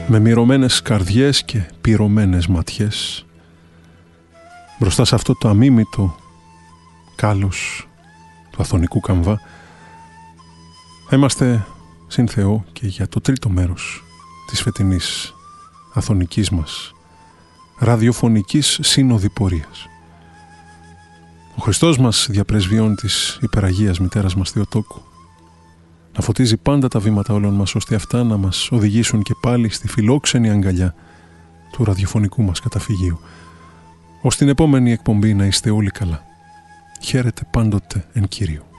με μυρωμένες καρδιές και πυρωμένες ματιές, μπροστά σε αυτό το αμίμητο κάλος του αθωνικού καμβά, θα είμαστε συν Θεό και για το τρίτο μέρος της φετινής αθωνικής μας ραδιοφωνικής συνοδοιπορίας. Ο Χριστός μας, διαπρεσβειών της υπεραγίας μητέρας μας Θεοτόκου, να φωτίζει πάντα τα βήματα όλων μας, ώστε αυτά να μας οδηγήσουν και πάλι στη φιλόξενη αγκαλιά του ραδιοφωνικού μας καταφυγίου. Ως την επόμενη εκπομπή να είστε όλοι καλά. Χαίρετε πάντοτε εν Κύριου.